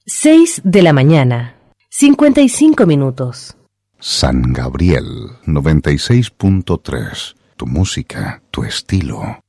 6 de la mañana, 55 minutos. San Gabriel 96.3. Tu música, tu estilo.